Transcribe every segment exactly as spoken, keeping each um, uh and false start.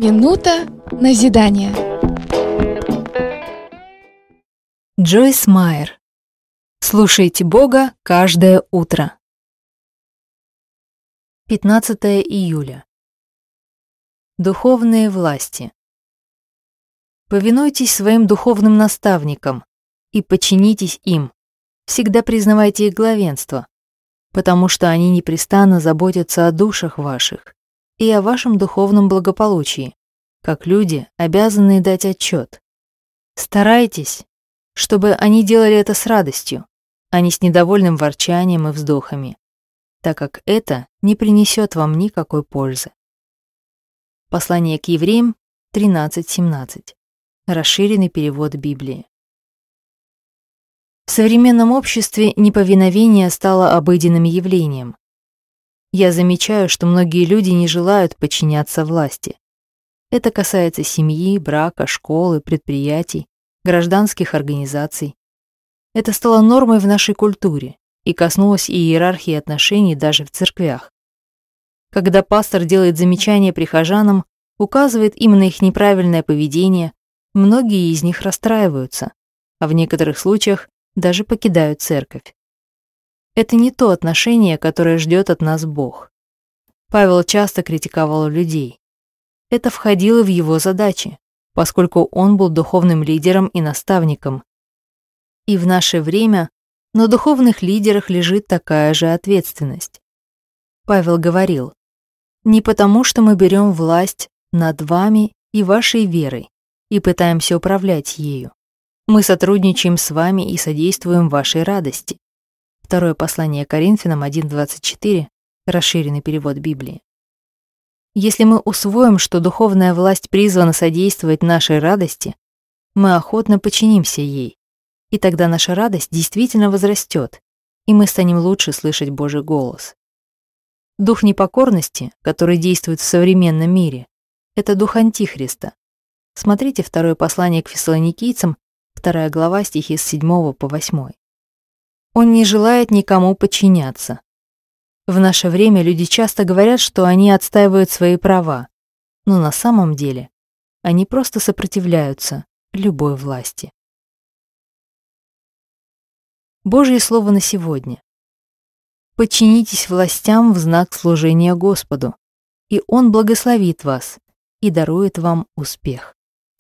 Минута назидания. Джойс Майер. Слушайте Бога каждое утро. пятнадцатое июля. Духовные власти. Повинуйтесь своим духовным наставникам и подчинитесь им. Всегда признавайте их главенство, потому что они непрестанно заботятся о душах ваших и о вашем духовном благополучии, как люди, обязанные дать отчет. Старайтесь, чтобы они делали это с радостью, а не с недовольным ворчанием и вздохами, так как это не принесет вам никакой пользы. Послание к евреям тринадцать семнадцать. Расширенный перевод Библии. В современном обществе неповиновение стало обыденным явлением. Я замечаю, что многие люди не желают подчиняться власти. Это касается семьи, брака, школы, предприятий, гражданских организаций. Это стало нормой в нашей культуре и коснулось и иерархии отношений даже в церквях. Когда пастор делает замечания прихожанам, указывает им на их неправильное поведение, многие из них расстраиваются, а в некоторых случаях даже покидают церковь. Это не то отношение, которое ждет от нас Бог. Павел часто критиковал людей. Это входило в его задачи, поскольку он был духовным лидером и наставником. И в наше время на духовных лидерах лежит такая же ответственность. Павел говорил: «Не потому, что мы берем власть над вами и вашей верой и пытаемся управлять ею. Мы сотрудничаем с вами и содействуем вашей радости». Второе послание Коринфянам один двадцать четыре, расширенный перевод Библии. Если мы усвоим, что духовная власть призвана содействовать нашей радости, мы охотно подчинимся ей, и тогда наша радость действительно возрастет, и мы станем лучше слышать Божий голос. Дух непокорности, который действует в современном мире, это дух Антихриста. Смотрите второе послание к Фессалоникийцам, вторая глава, стихи с седьмого по восьмой. Он не желает никому подчиняться. В наше время люди часто говорят, что они отстаивают свои права, но на самом деле они просто сопротивляются любой власти. Божье слово на сегодня. Подчинитесь властям в знак служения Господу, и Он благословит вас и дарует вам успех.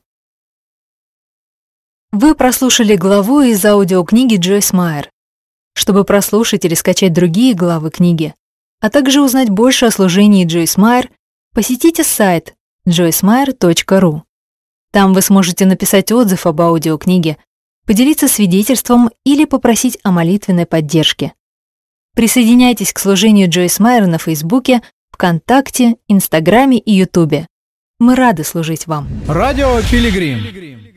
Вы прослушали главу из аудиокниги Джойс Майер. Чтобы прослушать или скачать другие главы книги, а также узнать больше о служении Джойс Майер, посетите сайт джойс майер точка ру. Там вы сможете написать отзыв об аудиокниге, поделиться свидетельством или попросить о молитвенной поддержке. Присоединяйтесь к служению Джойс Майер на Фейсбуке, ВКонтакте, Инстаграме и Ютубе. Мы рады служить вам. Радио Пилигрим.